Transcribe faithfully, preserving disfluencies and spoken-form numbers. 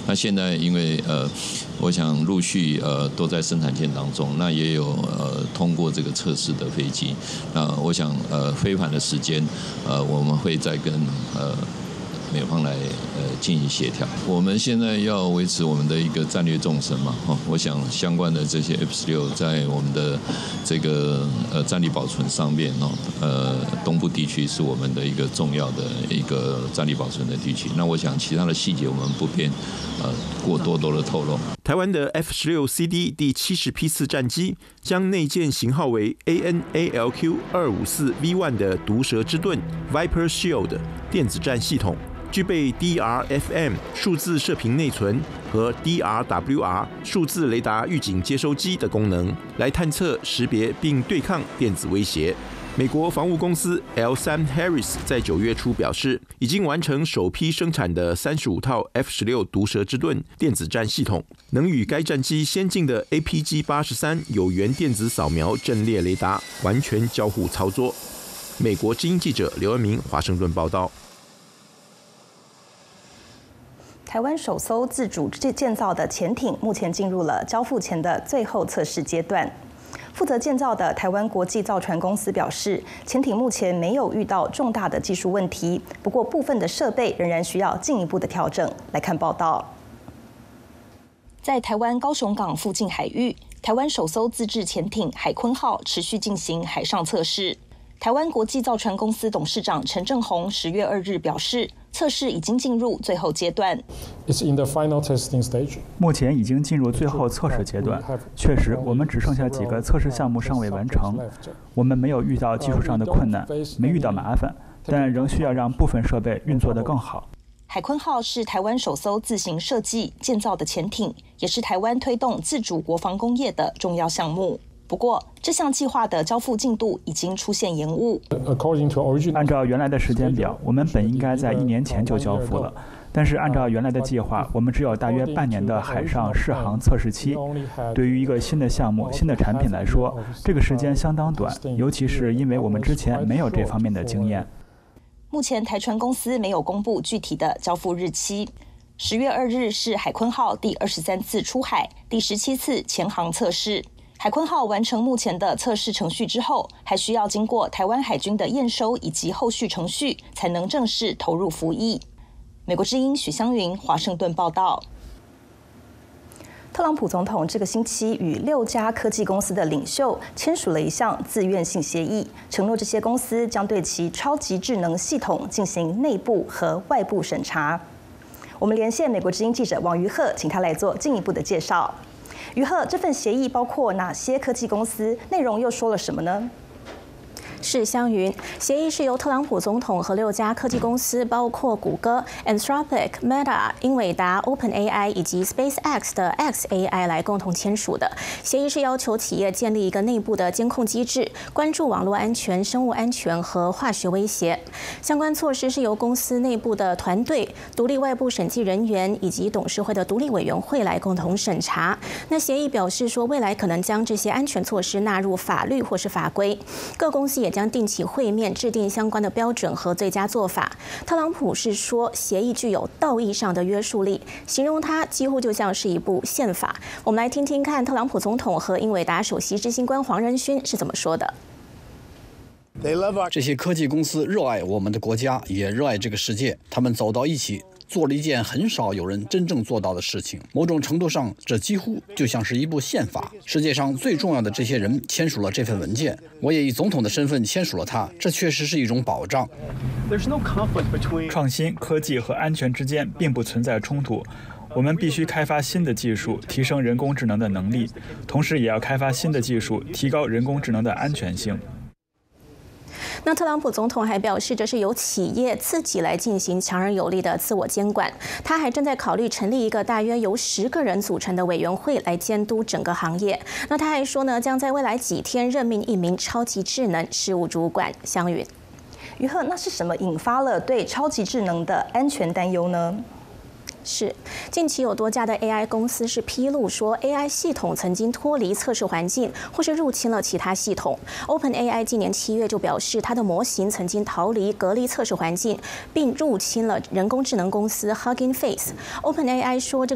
那现在因为呃，我想陆续呃都在生产线当中，那也有呃通过这个测试的飞机，那我想呃飞返的时间呃我们会再跟呃。美方来呃进行协调。我们现在要维持我们的一个战略纵深嘛，哈，我想相关的这些 F 十六在我们的这个呃战力保存上面哦，呃东部地区是我们的一个重要的一个战力保存的地区。那我想其他的细节我们不便呃过多多的透露。 台湾的 F 十六 C D 第七十批次战机将内建型号为 A N A L Q 二五四 V 一 的毒蛇之盾 Viper Shield 电子战系统。具备 D R F M 数字射频内存和 D R W R 数字雷达预警接收机的功能，来探测、识别并对抗电子威胁。美国防务公司 L 三 Harris 在九月初表示，已经完成首批生产的三十五套 F 十六毒蛇之盾电子战系统，能与该战机先进的 A P G 八十三有源电子扫描阵列雷达完全交互操作。美国之音记者刘恩明华盛顿报道。 台湾首艘自主建造的潜艇目前进入了交付前的最后测试阶段。负责建造的台湾国际造船公司表示，潜艇目前没有遇到重大的技术问题，不过部分的设备仍然需要进一步的调整。来看报道，在台湾高雄港附近海域，台湾首艘自制潜艇海鲲号持续进行海上测试。台湾国际造船公司董事长陈正宏十月二日表示，测试已经进入最后阶段。 It's in the final testing stage. 目前已经进入最后测试阶段。确实，我们只剩下几个测试项目尚未完成。我们没有遇到技术上的困难，没遇到麻烦，但仍需要让部分设备运作得更好。 海鲲号是台湾首艘自行设计建造的潜艇，也是台湾推动自主国防工业的重要项目。不过，这项计划的交付进度已经出现延误。 按照原来的时间表，我们本应该在一年前就交付了，但是按照原来的计划，我们只有大约半年的海上试航测试期。对于一个新的项目、新的产品来说，这个时间相当短，尤其是因为我们之前没有这方面的经验。 目前台船公司没有公布具体的交付日期。十月二日是海鲲号第二十三次出海，第十七次潜航测试。海鲲号完成目前的测试程序之后，还需要经过台湾海军的验收以及后续程序，才能正式投入服役。美国之音许湘云华盛顿报道。特朗普总统这个星期与六家科技公司的领袖签署了一项自愿性协议，承诺这些公司将对其超级智能系统进行内部和外部审查。我们连线美国之音记者王于鹤，请他来做进一步的介绍。于鹤，这份协议包括哪些科技公司？内容又说了什么呢？ 是湘云，协议是由特朗普总统和六家科技公司，包括谷歌、Anthropic、Meta、英伟达、OpenAI 以及 SpaceX 的 X A I 来共同签署的。协议是要求企业建立一个内部的监控机制，关注网络安全、生物安全和化学威胁。相关措施是由公司内部的团队、独立外部审计人员以及董事会的独立委员会来共同审查。那协议表示说，未来可能将这些安全措施纳入法律或是法规，各公司也将定期会面，制定相关的标准和最佳做法。特朗普是说，协议具有道义上的约束力，形容它几乎就像是一部宪法。我们来听听看，特朗普总统和英伟达首席执行官黄仁勋是怎么说的。 这些科技公司热爱我们的国家，也热爱这个世界。他们走到一起，做了一件很少有人真正做到的事情。某种程度上，这几乎就像是一部宪法。世界上最重要的这些人签署了这份文件，我也以总统的身份签署了它。这确实是一种保障。 创新、科技和安全之间并不存在冲突。我们必须开发新的技术，提升人工智能的能力，同时也要开发新的技术，提高人工智能的安全性。 那特朗普总统还表示，这是由企业自己来进行强而有力的自我监管。他还正在考虑成立一个大约由十个人组成的委员会来监督整个行业。那他还说呢，将在未来几天任命一名超级智能事务主管。湘云， 于鹤，那是什么引发了对超级智能的安全担忧呢？ 是，近期有多家的 A I 公司是披露说 ，A I 系统曾经脱离测试环境，或是入侵了其他系统。OpenAI 今年七月就表示，它的模型曾经逃离隔离测试环境，并入侵了人工智能公司 Hugging Face。OpenAI 说，这个